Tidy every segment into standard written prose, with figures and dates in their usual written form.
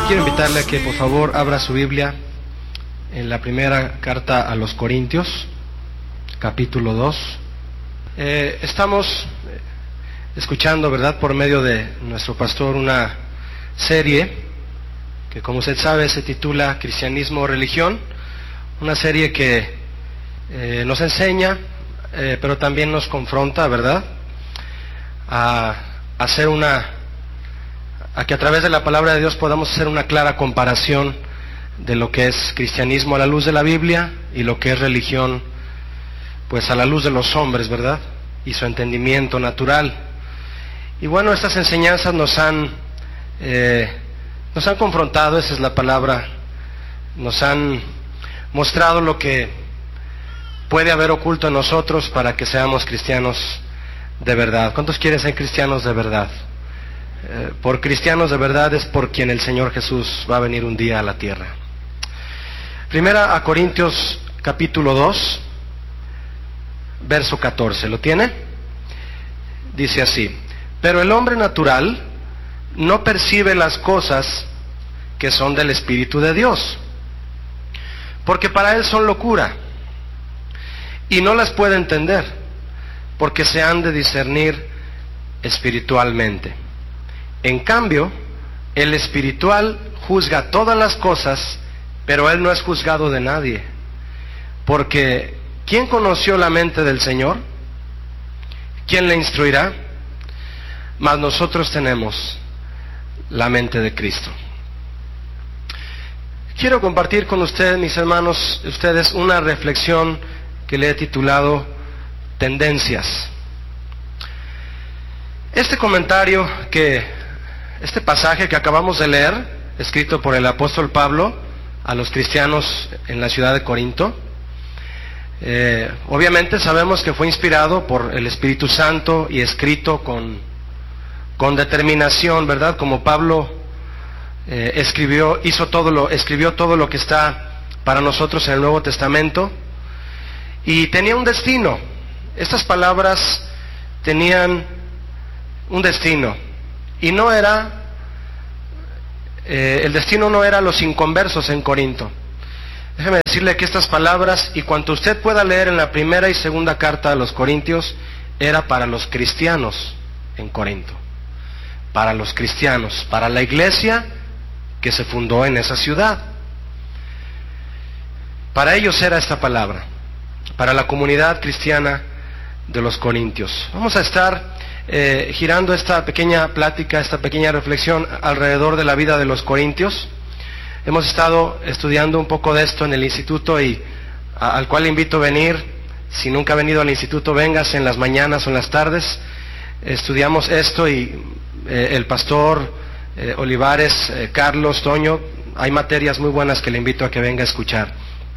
Quiero invitarle a que por favor abra su Biblia en la primera carta a los Corintios, capítulo 2. Estamos escuchando, ¿verdad?, por medio de nuestro pastor una serie que, como usted sabe, se titula Cristianismo o Religión, una serie que nos enseña, pero también nos confronta, ¿verdad?, a que a través de la palabra de Dios podamos hacer una clara comparación de lo que es cristianismo a la luz de la Biblia y lo que es religión, pues a la luz de los hombres, ¿verdad?, y su entendimiento natural. Y bueno, estas enseñanzas nos han confrontado, esa es la palabra, nos han mostrado lo que puede haber oculto en nosotros para que seamos cristianos de verdad. ¿Cuántos quieren ser cristianos de verdad? Por cristianos de verdad es por quien el Señor Jesús va a venir un día a la tierra. Primera a Corintios capítulo 2, verso 14. ¿Lo tiene? Dice así: pero el hombre natural no percibe las cosas que son del Espíritu de Dios, porque para él son locura, y no las puede entender, porque se han de discernir espiritualmente. En cambio, el espiritual juzga todas las cosas, pero él no es juzgado de nadie. Porque ¿quién conoció la mente del Señor? ¿Quién le instruirá? Mas nosotros tenemos la mente de Cristo. Quiero compartir con ustedes, mis hermanos, ustedes una reflexión que le he titulado Tendencias. Este pasaje que acabamos de leer, escrito por el apóstol Pablo a los cristianos en la ciudad de Corinto, obviamente sabemos que fue inspirado por el Espíritu Santo y escrito con determinación, ¿verdad? Como Pablo escribió todo lo que está para nosotros en el Nuevo Testamento, y tenía un destino. Estas palabras tenían un destino, y no era, el destino no era los inconversos en Corinto. Déjeme decirle que estas palabras, y cuanto usted pueda leer en la primera y segunda carta a los Corintios, era para los cristianos en Corinto, para los cristianos, para la iglesia que se fundó en esa ciudad. Para ellos era esta palabra, para la comunidad cristiana de los Corintios. Vamos a estar girando esta pequeña plática, esta pequeña reflexión alrededor de la vida de los corintios. Hemos estado estudiando un poco de esto en el instituto, y al cual le invito a venir. Si nunca ha venido al instituto, véngase en las mañanas o en las tardes. Estudiamos esto, y el pastor Olivares, Carlos, Toño, hay materias muy buenas que le invito a que venga a escuchar.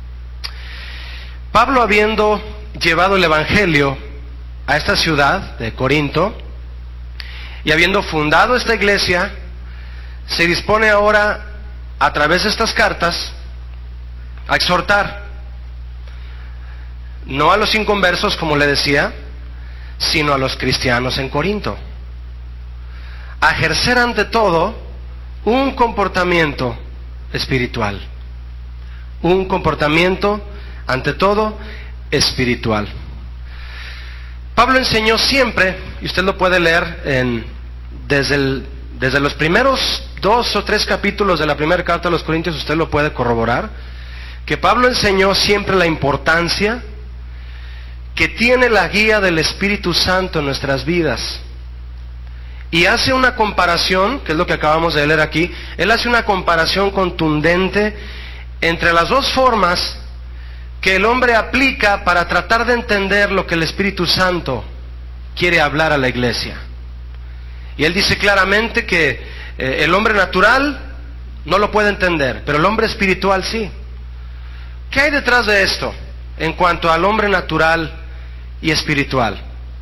Pablo, habiendo llevado el evangelio a esta ciudad de Corinto y habiendo fundado esta iglesia, se dispone ahora, a través de estas cartas, a exhortar, no a los inconversos, como le decía, sino a los cristianos en Corinto, a ejercer ante todo un comportamiento espiritual, un comportamiento ante todo espiritual. Pablo enseñó siempre, y usted lo puede leer desde los primeros 2 o 3 capítulos de la primera carta a los Corintios, usted lo puede corroborar, que Pablo enseñó siempre la importancia que tiene la guía del Espíritu Santo en nuestras vidas. Y hace una comparación, que es lo que acabamos de leer aquí, él hace una comparación contundente entre las dos formas que el hombre aplica para tratar de entender lo que el Espíritu Santo quiere hablar a la iglesia. Y él dice claramente que el hombre natural no lo puede entender, pero el hombre espiritual sí. ¿Qué hay detrás de esto en cuanto al hombre natural y espiritual?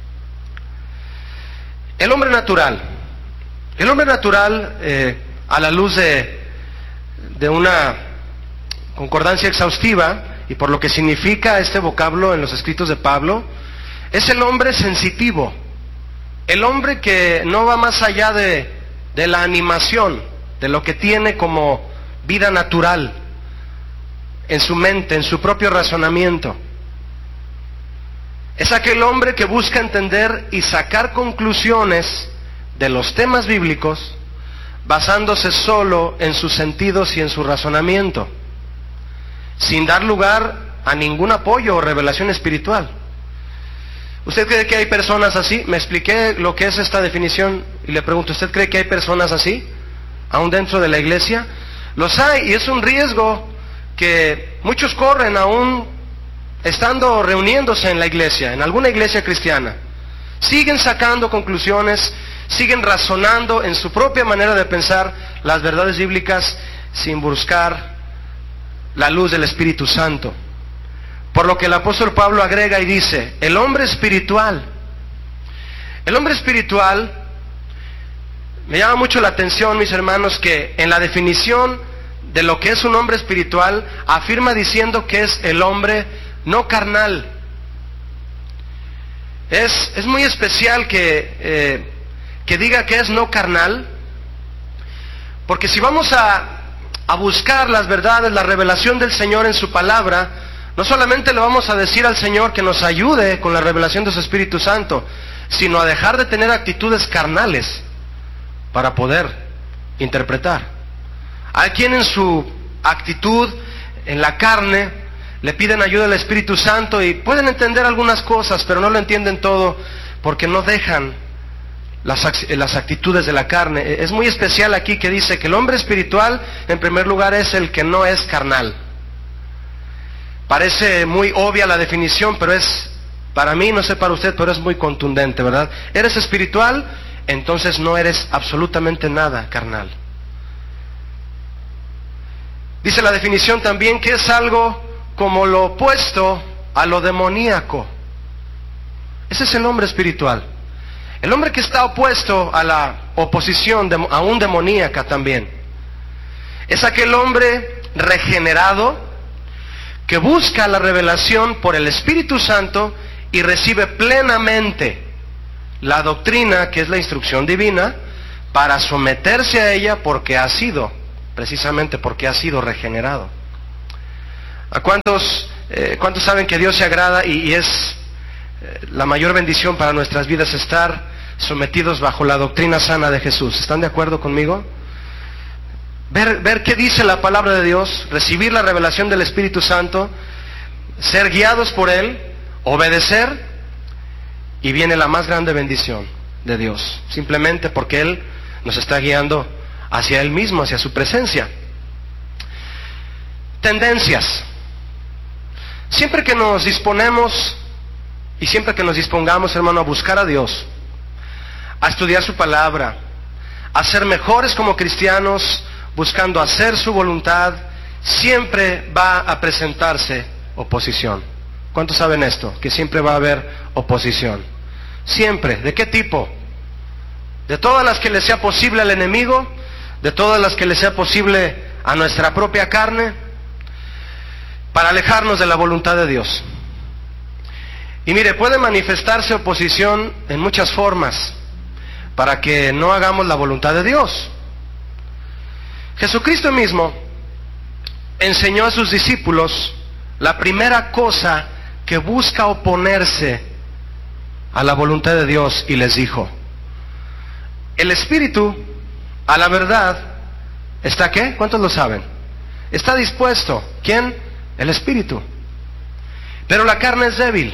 El hombre natural, a la luz de una concordancia exhaustiva, y por lo que significa este vocablo en los escritos de Pablo, es el hombre sensitivo, el hombre que no va más allá de la animación, de lo que tiene como vida natural en su mente, en su propio razonamiento. Es aquel hombre que busca entender y sacar conclusiones de los temas bíblicos basándose solo en sus sentidos y en su razonamiento, sin dar lugar a ningún apoyo o revelación espiritual. ¿Usted cree que hay personas así? Me expliqué lo que es esta definición y le pregunto, ¿usted cree que hay personas así, aún dentro de la iglesia? Los hay, y es un riesgo que muchos corren aún estando reuniéndose en la iglesia, en alguna iglesia cristiana. Siguen sacando conclusiones, siguen razonando en su propia manera de pensar las verdades bíblicas sin buscar la luz del Espíritu Santo. Por lo que el apóstol Pablo agrega y dice, el hombre espiritual, me llama mucho la atención, mis hermanos, que en la definición de lo que es un hombre espiritual, afirma diciendo que es el hombre no carnal. Es muy especial que diga que es no carnal, porque si vamos a buscar las verdades, la revelación del Señor en su palabra, no solamente le vamos a decir al Señor que nos ayude con la revelación de su Espíritu Santo, sino a dejar de tener actitudes carnales para poder interpretar. Hay quien en su actitud, en la carne, le piden ayuda al Espíritu Santo y pueden entender algunas cosas, pero no lo entienden todo porque no dejan las actitudes de la carne. Es muy especial aquí que dice que el hombre espiritual, en primer lugar, es el que no es carnal. Parece muy obvia la definición, pero es, para mí, no sé para usted, pero es muy contundente, ¿verdad? Eres espiritual, entonces no eres absolutamente nada carnal. Dice la definición también que es algo como lo opuesto a lo demoníaco. Ese es el hombre espiritual. El hombre que está opuesto a la oposición aún demoníaca también. Es aquel hombre regenerado que busca la revelación por el Espíritu Santo y recibe plenamente la doctrina, que es la instrucción divina, para someterse a ella precisamente porque ha sido regenerado. ¿A cuántos saben que Dios se agrada y es la mayor bendición para nuestras vidas estar sometidos bajo la doctrina sana de Jesús? ¿Están de acuerdo conmigo? Ver qué dice la palabra de Dios, recibir la revelación del Espíritu Santo, ser guiados por Él, obedecer, y viene la más grande bendición de Dios, simplemente porque Él nos está guiando hacia Él mismo, hacia su presencia. Tendencias. Siempre que nos disponemos y siempre que nos dispongamos, hermano, a buscar a Dios, a estudiar su palabra, a ser mejores como cristianos, buscando hacer su voluntad, siempre va a presentarse oposición. ¿Cuántos saben esto? Que siempre va a haber oposición. Siempre. ¿De qué tipo? De todas las que le sea posible al enemigo, de todas las que le sea posible a nuestra propia carne, para alejarnos de la voluntad de Dios. Y mire, puede manifestarse oposición en muchas formas para que no hagamos la voluntad de Dios. Jesucristo mismo enseñó a sus discípulos la primera cosa que busca oponerse a la voluntad de Dios, y les dijo: el espíritu a la verdad está ¿qué? ¿Cuántos lo saben? Está dispuesto. ¿Quién? El espíritu. Pero la carne es débil.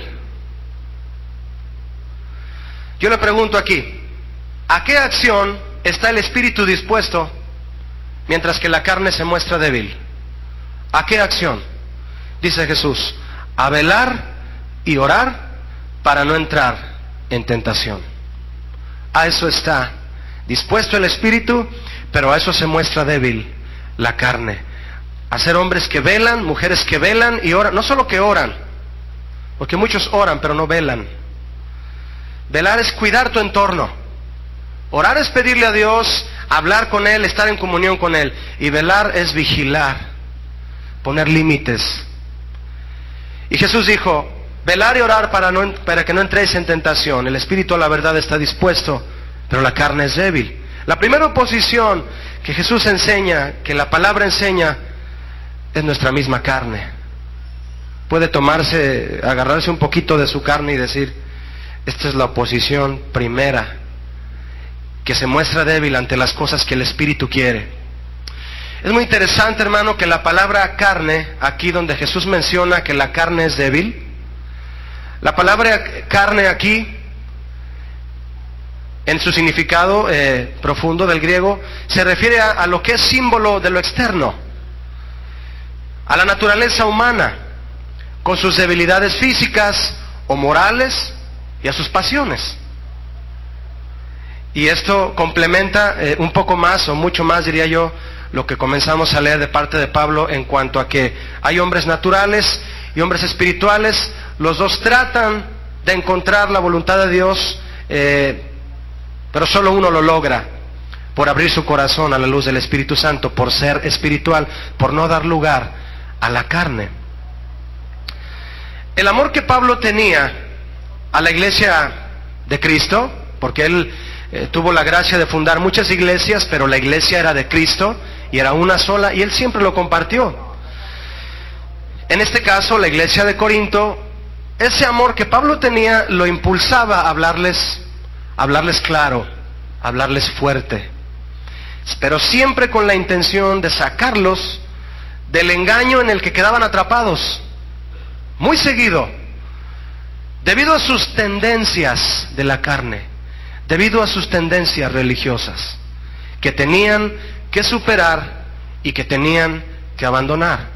Yo le pregunto aquí, ¿a qué acción está el espíritu dispuesto mientras que la carne se muestra débil? ¿A qué acción? Dice Jesús: a velar y orar para no entrar en tentación. A eso está dispuesto el espíritu, pero a eso se muestra débil la carne. A ser hombres que velan, mujeres que velan y oran. No solo que oran, porque muchos oran pero no velan. Velar es cuidar tu entorno. Orar es pedirle a Dios, hablar con Él, estar en comunión con Él. Y velar es vigilar, poner límites. Y Jesús dijo: velar y orar para que no entréis en tentación. El espíritu a la verdad está dispuesto, pero la carne es débil. La primera oposición que Jesús enseña, que la palabra enseña, es nuestra misma carne. Puede tomarse, agarrarse un poquito de su carne y decir, esta es la oposición primera, que se muestra débil ante las cosas que el Espíritu quiere. Es muy interesante, hermano, que la palabra carne, aquí donde Jesús menciona que la carne es débil, la palabra carne aquí, en su significado profundo del griego, se refiere a lo que es símbolo de lo externo, a la naturaleza humana, con sus debilidades físicas o morales y a sus pasiones. Y esto complementa un poco más, o mucho más diría yo, lo que comenzamos a leer de parte de Pablo en cuanto a que hay hombres naturales y hombres espirituales. Los dos tratan de encontrar la voluntad de Dios, pero solo uno lo logra por abrir su corazón a la luz del Espíritu Santo, por ser espiritual, por no dar lugar a la carne. El amor que Pablo tenía a la iglesia de Cristo, porque él tuvo la gracia de fundar muchas iglesias, pero la iglesia era de Cristo y era una sola, y él siempre lo compartió. En este caso, la iglesia de Corinto, ese amor que Pablo tenía lo impulsaba a hablarles claro, a hablarles fuerte, pero siempre con la intención de sacarlos del engaño en el que quedaban atrapados, muy seguido, debido a sus tendencias de la carne, debido a sus tendencias religiosas, que tenían que superar y que tenían que abandonar.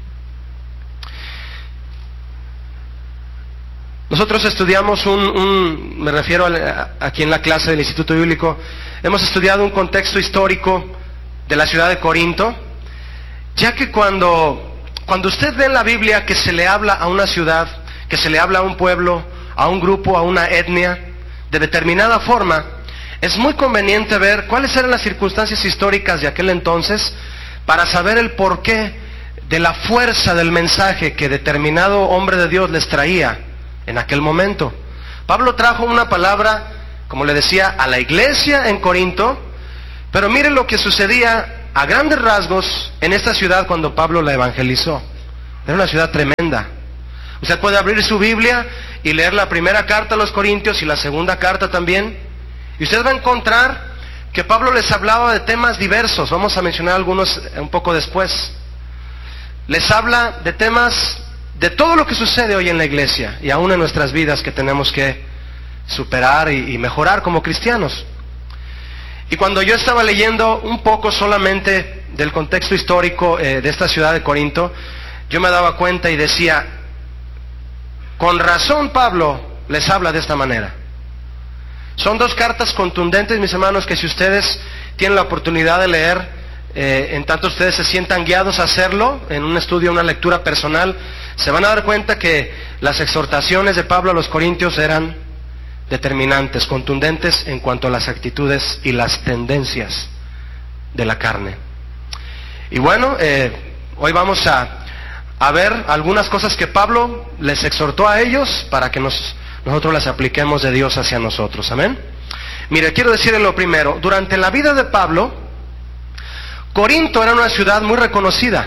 Nosotros estudiamos me refiero aquí en la clase del Instituto Bíblico, hemos estudiado un contexto histórico de la ciudad de Corinto, ya que cuando usted ve en la Biblia que se le habla a una ciudad, que se le habla a un pueblo, a un grupo, a una etnia, de determinada forma, es muy conveniente ver cuáles eran las circunstancias históricas de aquel entonces para saber el porqué de la fuerza del mensaje que determinado hombre de Dios les traía en aquel momento. Pablo trajo una palabra, como le decía, a la iglesia en Corinto, pero miren lo que sucedía a grandes rasgos en esta ciudad cuando Pablo la evangelizó. Era una ciudad tremenda. Usted puede abrir su Biblia y leer la primera carta a los Corintios y la segunda carta también, y usted va a encontrar que Pablo les hablaba de temas diversos. Vamos a mencionar algunos un poco después. Les habla de temas de todo lo que sucede hoy en la iglesia y aún en nuestras vidas que tenemos que superar y mejorar como cristianos. Y cuando yo estaba leyendo un poco solamente del contexto histórico de esta ciudad de Corinto, yo me daba cuenta y decía, con razón Pablo les habla de esta manera. Son dos cartas contundentes, mis hermanos, que si ustedes tienen la oportunidad de leer, en tanto ustedes se sientan guiados a hacerlo, en un estudio, una lectura personal, se van a dar cuenta que las exhortaciones de Pablo a los Corintios eran determinantes, contundentes en cuanto a las actitudes y las tendencias de la carne. Y bueno, hoy vamos a ver algunas cosas que Pablo les exhortó a ellos para que nosotros las apliquemos de Dios hacia nosotros. Amén. Mire, quiero decirle lo primero. Durante la vida de Pablo, Corinto era una ciudad muy reconocida.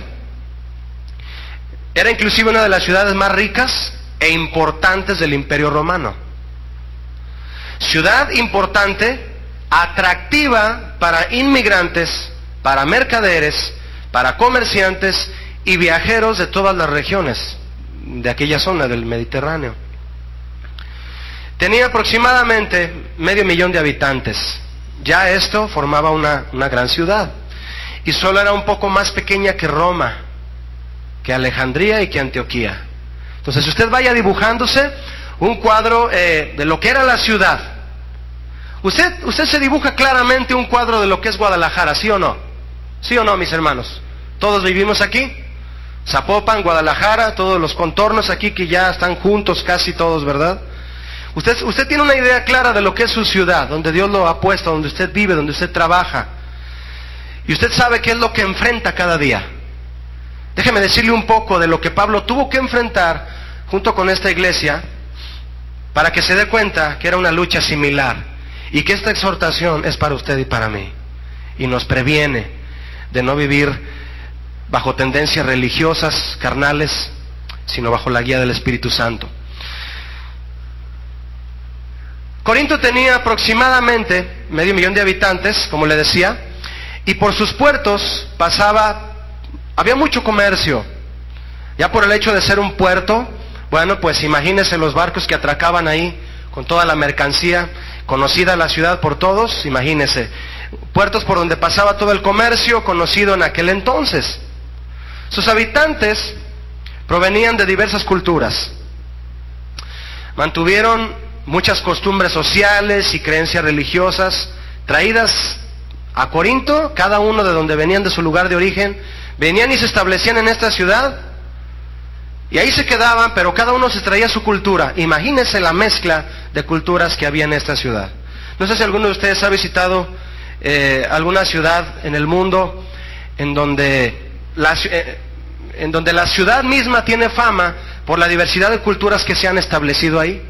Era inclusive una de las ciudades más ricas e importantes del Imperio Romano. Ciudad importante, atractiva para inmigrantes, para mercaderes, para comerciantes y viajeros de todas las regiones de aquella zona del Mediterráneo. Tenía aproximadamente 500,000 de habitantes. Ya esto formaba una gran ciudad. Y solo era un poco más pequeña que Roma, que Alejandría y que Antioquía. Entonces usted vaya dibujándose un cuadro de lo que era la ciudad. Usted se dibuja claramente un cuadro de lo que es Guadalajara, ¿sí o no? ¿Sí o no, mis hermanos? Todos vivimos aquí. Zapopan, Guadalajara, todos los contornos aquí que ya están juntos casi todos, ¿verdad? Usted tiene una idea clara de lo que es su ciudad, donde Dios lo ha puesto, donde usted vive, donde usted trabaja. Y usted sabe qué es lo que enfrenta cada día. Déjeme decirle un poco de lo que Pablo tuvo que enfrentar junto con esta iglesia para que se dé cuenta que era una lucha similar y que esta exhortación es para usted y para mí. y nos previene de no vivir bajo tendencias religiosas, carnales, sino bajo la guía del Espíritu Santo. Corinto tenía aproximadamente 500,000 de habitantes, como le decía, y por sus puertos había mucho comercio. Ya por el hecho de ser un puerto, bueno, pues imagínense los barcos que atracaban ahí con toda la mercancía, conocida la ciudad por todos, imagínense, puertos por donde pasaba todo el comercio, conocido en aquel entonces. Sus habitantes provenían de diversas culturas, mantuvieron muchas costumbres sociales y creencias religiosas traídas a Corinto, cada uno de donde venían de su lugar de origen, venían y se establecían en esta ciudad, y ahí se quedaban, pero cada uno se traía su cultura. Imagínense la mezcla de culturas que había en esta ciudad. No sé si alguno de ustedes ha visitado alguna ciudad en el mundo en donde la ciudad misma tiene fama por la diversidad de culturas que se han establecido ahí.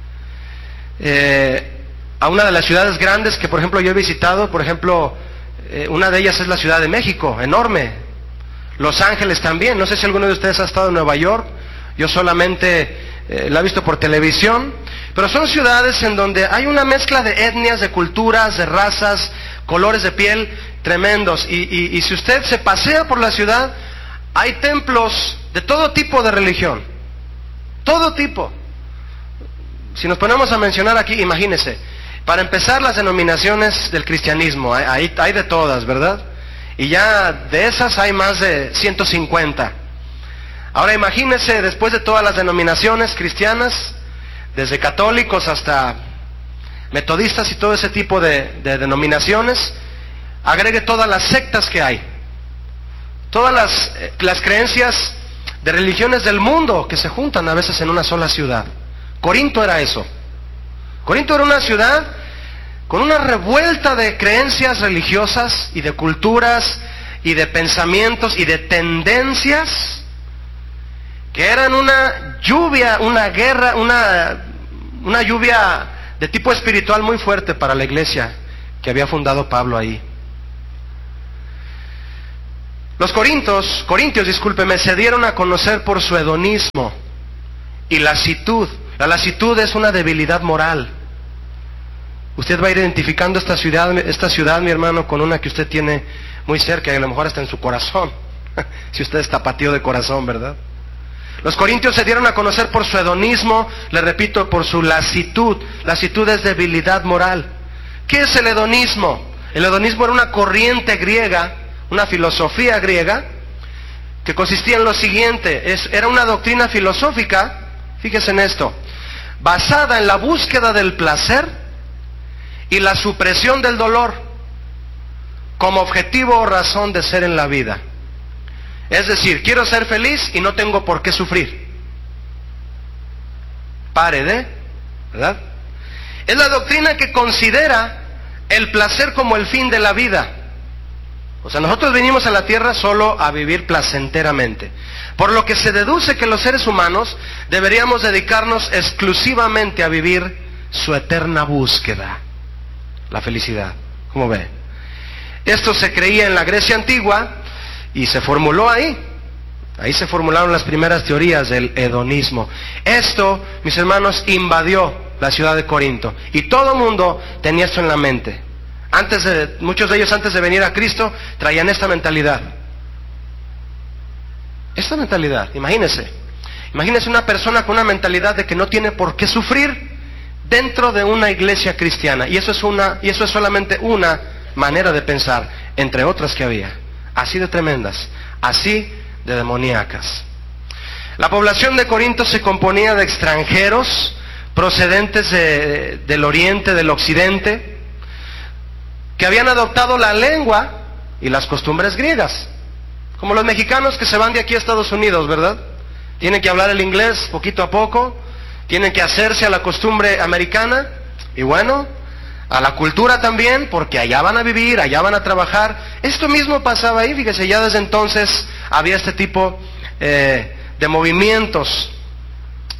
A una de las ciudades grandes que por ejemplo yo he visitado, por ejemplo, una de ellas es la Ciudad de México, enorme. Los Ángeles también. No sé si alguno de ustedes ha estado en Nueva York. Yo solamente la he visto por televisión. Pero son ciudades en donde hay una mezcla de etnias, de culturas, de razas, colores de piel tremendos. Y si usted se pasea por la ciudad, hay templos de todo tipo de religión. Todo tipo. Si nos ponemos a mencionar aquí, imagínense. Para empezar, las denominaciones del cristianismo. Hay de todas, ¿verdad? Y ya de esas hay más de 150. Ahora imagínense, después de todas las denominaciones cristianas, desde católicos hasta metodistas y todo ese tipo de denominaciones, agregue todas las sectas que hay. Todas las creencias de religiones del mundo que se juntan a veces en una sola ciudad. Corinto era eso. Corinto era una ciudad con una revuelta de creencias religiosas y de culturas y de pensamientos y de tendencias que eran una lluvia, una guerra, una lluvia de tipo espiritual muy fuerte para la iglesia que había fundado Pablo ahí. Los corintios, se dieron a conocer por su hedonismo y lasitud. La lasitud es una debilidad moral. Usted va a ir identificando esta ciudad, mi hermano, con una que usted tiene muy cerca y a lo mejor está en su corazón. Si usted es tapatío de corazón, ¿verdad? Los corintios se dieron a conocer por su hedonismo, le repito, por su lasitud. Lasitud es debilidad moral. ¿Qué es el hedonismo? El hedonismo era una corriente griega, una filosofía griega, que consistía en lo siguiente. Era una doctrina filosófica, fíjese en esto, basada en la búsqueda del placer y la supresión del dolor como objetivo o razón de ser en la vida. Es decir, quiero ser feliz y no tengo por qué sufrir. ¿Verdad? Es la doctrina que considera el placer como el fin de la vida. O sea, nosotros venimos a la tierra solo a vivir placenteramente. Por lo que se deduce que los seres humanos deberíamos dedicarnos exclusivamente a vivir su eterna búsqueda. La felicidad, ¿cómo ve? Esto se creía en la Grecia antigua y se formuló ahí. Ahí se formularon las primeras teorías del hedonismo. Esto, mis hermanos, invadió la ciudad de Corinto. Y todo el mundo tenía esto en la mente. Muchos de ellos antes de venir a Cristo traían esta mentalidad. Esta mentalidad, imagínense. Imagínense una persona con una mentalidad de que no tiene por qué sufrir dentro de una iglesia cristiana, y eso es solamente una manera de pensar, entre otras que había, así de tremendas, así de demoníacas. La población de Corinto se componía de extranjeros procedentes del oriente, del occidente, que habían adoptado la lengua y las costumbres griegas, como los mexicanos que se van de aquí a Estados Unidos, ¿verdad? Tienen que hablar el inglés poquito a poco, tienen que hacerse a la costumbre americana, y bueno, a la cultura también, porque allá van a vivir, allá van a trabajar. Esto mismo pasaba ahí, fíjese, ya desde entonces había este tipo de movimientos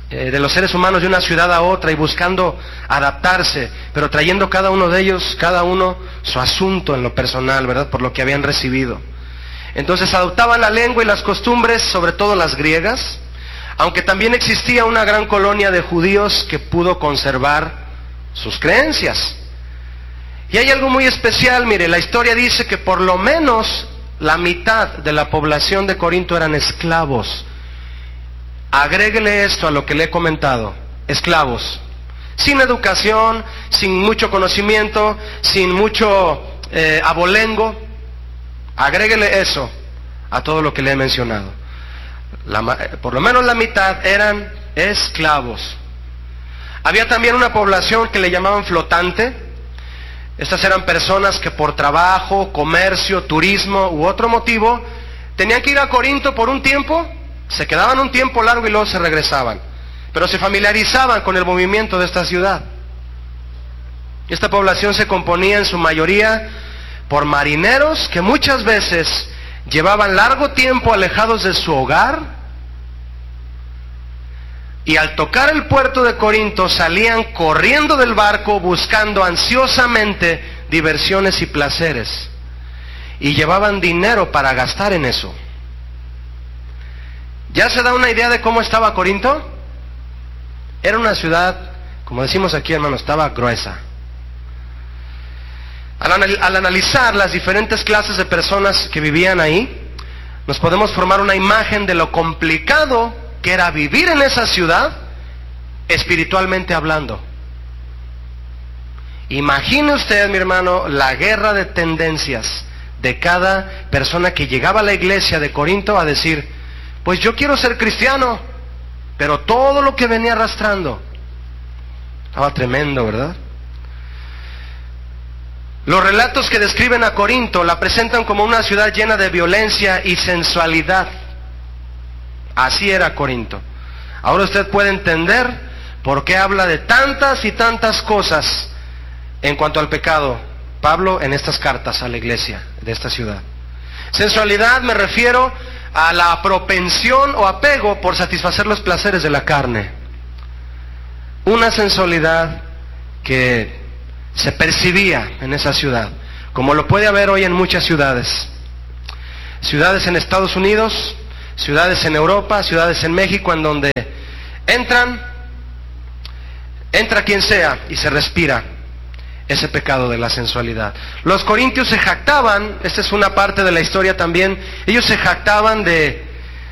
de los seres humanos de una ciudad a otra y buscando adaptarse, pero trayendo cada uno de ellos, cada uno su asunto en lo personal, ¿verdad? Por lo que habían recibido. Entonces adoptaban la lengua y las costumbres, sobre todo las griegas, aunque también existía una gran colonia de judíos que pudo conservar sus creencias. Y hay algo muy especial, mire, la historia dice que por lo menos la mitad de la población de Corinto eran esclavos. Agréguele esto a lo que le he comentado, esclavos, sin educación, sin mucho conocimiento, sin mucho abolengo. Agréguele eso a todo lo que le he mencionado. Por lo menos la mitad eran esclavos. Había también una población que le llamaban flotante. Estas eran personas que por trabajo, comercio, turismo u otro motivo tenían que ir a Corinto por un tiempo, se quedaban un tiempo largo y luego se regresaban, pero se familiarizaban con el movimiento de esta ciudad. Esta población se componía en su mayoría por marineros que muchas veces llevaban largo tiempo alejados de su hogar y al tocar el puerto de Corinto salían corriendo del barco buscando ansiosamente diversiones y placeres y llevaban dinero para gastar en eso. ¿Ya se da una idea de cómo estaba Corinto? Era una ciudad, como decimos aquí, hermano, estaba gruesa. Al analizar las diferentes clases de personas que vivían ahí, nos podemos formar una imagen de lo complicado que era vivir en esa ciudad, espiritualmente hablando. Imagine usted, mi hermano, la guerra de tendencias de cada persona que llegaba a la iglesia de Corinto a decir, pues yo quiero ser cristiano, pero todo lo que venía arrastrando estaba tremendo, ¿verdad? Los relatos que describen a Corinto la presentan como una ciudad llena de violencia y sensualidad. Así era Corinto. Ahora usted puede entender por qué habla de tantas y tantas cosas en cuanto al pecado Pablo en estas cartas a la iglesia de esta ciudad. Sensualidad me refiero a la propensión o apego por satisfacer los placeres de la carne. Una sensualidad que se percibía en esa ciudad, como lo puede haber hoy en muchas ciudades. Ciudades en Estados Unidos, ciudades en Europa, ciudades en México, en donde entra quien sea y se respira ese pecado de la sensualidad. Los corintios se jactaban, esta es una parte de la historia también, ellos se jactaban de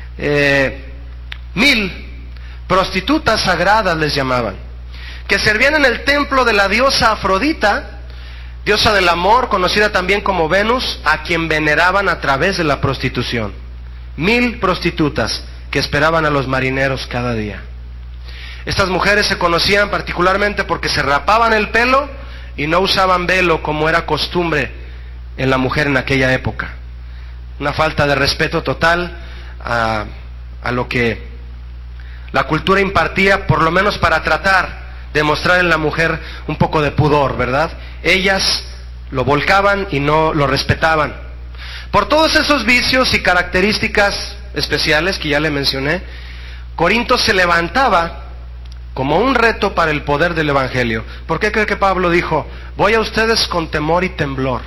1000 prostitutas sagradas, les llamaban, que servían en el templo de la diosa Afrodita, diosa del amor, conocida también como Venus, a quien veneraban a través de la prostitución. 1000 prostitutas que esperaban a los marineros cada día. Estas mujeres se conocían particularmente porque se rapaban el pelo y no usaban velo como era costumbre en la mujer en aquella época. Una falta de respeto total a lo que la cultura impartía, por lo menos para tratar de mostrar en la mujer un poco de pudor, ¿verdad? Ellas lo volcaban y no lo respetaban. Por todos esos vicios y características especiales que ya le mencioné, Corinto se levantaba como un reto para el poder del Evangelio. ¿Por qué cree que Pablo dijo, voy a ustedes con temor y temblor?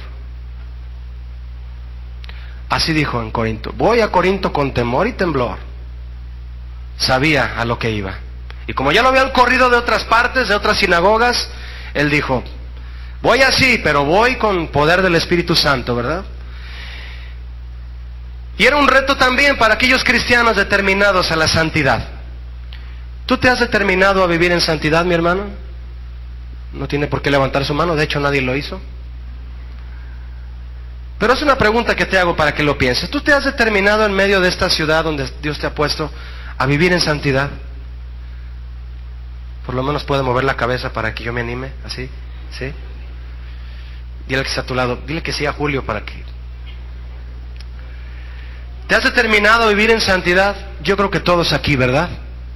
Así dijo en Corinto, voy a Corinto con temor y temblor. Sabía a lo que iba. Y como ya lo habían corrido de otras partes, de otras sinagogas, él dijo, voy así, pero voy con poder del Espíritu Santo, ¿verdad? Y era un reto también para aquellos cristianos determinados a la santidad. ¿Tú te has determinado a vivir en santidad, mi hermano? No tiene por qué levantar su mano, de hecho nadie lo hizo. Pero es una pregunta que te hago para que lo pienses. ¿Tú te has determinado en medio de esta ciudad donde Dios te ha puesto a vivir en santidad? Por lo menos puede mover la cabeza para que yo me anime, así, ¿sí? Dile que está a tu lado, dile que sí a Julio para que... ¿Te has determinado a vivir en santidad? Yo creo que todos aquí, ¿verdad?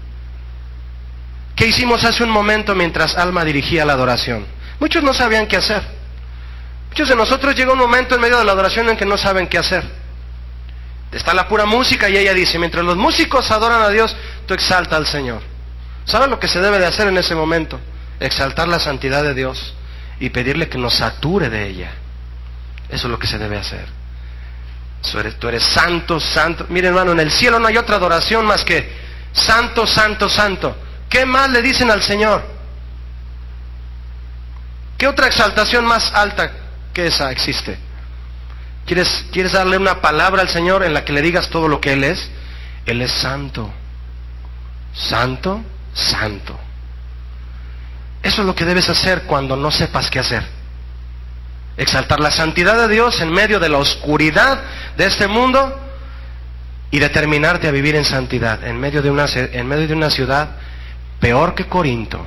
¿Qué hicimos hace un momento mientras Alma dirigía la adoración? Muchos no sabían qué hacer. Muchos de nosotros llega un momento en medio de la adoración en que no saben qué hacer. Está la pura música y ella dice, mientras los músicos adoran a Dios, tú exalta al Señor. ¿Sabe lo que se debe de hacer en ese momento? Exaltar la santidad de Dios y pedirle que nos sature de ella. Eso es lo que se debe hacer. Tú eres santo, santo. Mire, hermano, en el cielo no hay otra adoración más que santo, santo, santo. ¿Qué más le dicen al Señor? ¿Qué otra exaltación más alta que esa existe? ¿Quieres darle una palabra al Señor en la que le digas todo lo que Él es? Él es santo, santo, santo. Eso es lo que debes hacer cuando no sepas qué hacer. Exaltar la santidad de Dios en medio de la oscuridad de este mundo y determinarte a vivir en santidad en medio de una ciudad peor que Corinto.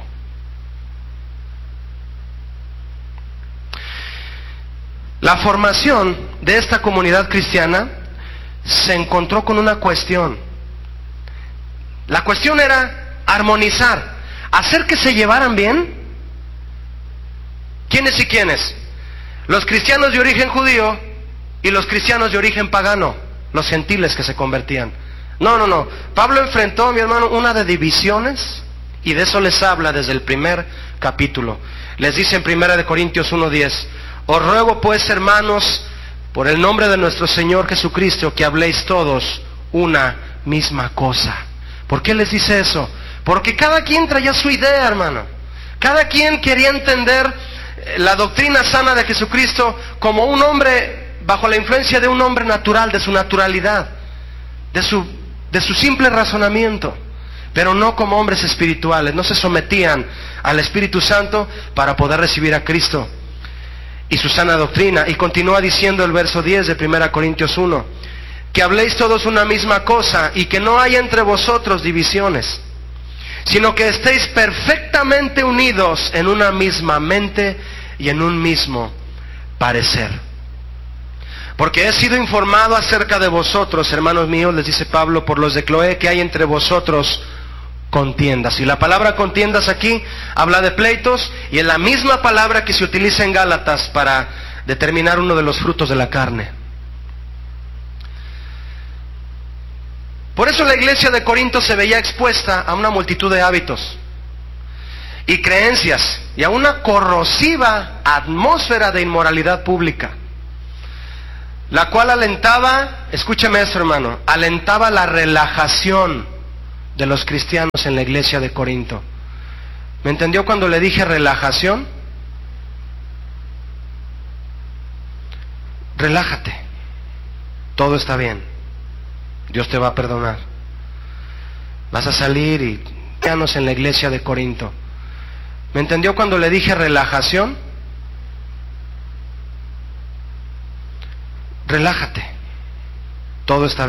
La formación de esta comunidad cristiana se encontró con una cuestión. La cuestión era armonizar, hacer que se llevaran bien. ¿Quiénes y quiénes? Los cristianos de origen judío y los cristianos de origen pagano, los gentiles que se convertían. No. Pablo enfrentó, mi hermano, una de divisiones, y de eso les habla desde el primer capítulo. Les dice en 1 Corintios 1:10: os ruego pues, hermanos, por el nombre de nuestro Señor Jesucristo, que habléis todos una misma cosa. ¿Por qué les dice eso? Porque cada quien traía su idea, hermano. Cada quien quería entender la doctrina sana de Jesucristo como un hombre bajo la influencia de un hombre natural, de su naturalidad, de su simple razonamiento, pero no como hombres espirituales. No se sometían al Espíritu Santo para poder recibir a Cristo y su sana doctrina. Y continúa diciendo el verso 10 de 1 Corintios 1: que habléis todos una misma cosa y que no haya entre vosotros divisiones, sino que estéis perfectamente unidos en una misma mente y en un mismo parecer. Porque he sido informado acerca de vosotros, hermanos míos, les dice Pablo, por los de Cloé, que hay entre vosotros contiendas. Y la palabra contiendas aquí habla de pleitos, y es la misma palabra que se utiliza en Gálatas para determinar uno de los frutos de la carne. Por eso la iglesia de Corinto se veía expuesta a una multitud de hábitos y creencias y a una corrosiva atmósfera de inmoralidad pública, la cual alentaba, escúcheme esto, hermano, alentaba la relajación de los cristianos en la iglesia de Corinto. ¿Me entendió cuando le dije relajación? Relájate, todo está bien, Dios te va a perdonar. Vas a salir y cristianos en la iglesia de Corinto. ¿Me entendió cuando le dije relajación? Relájate, todo está bien.